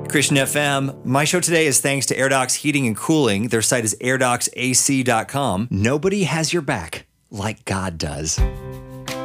Christian FM. My show today is thanks to AirDocs Heating and Cooling. Their site is airdocsac.com. Nobody has your back like God does.